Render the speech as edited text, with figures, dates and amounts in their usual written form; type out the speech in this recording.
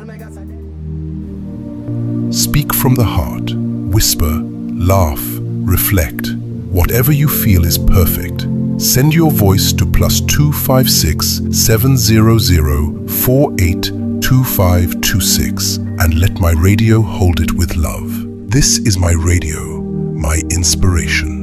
Speak from the heart, whisper, laugh, reflect. Whatever you feel is perfect. Send your voice to +256 700 482526 and let my radio hold it with love. This is my radio, my inspiration.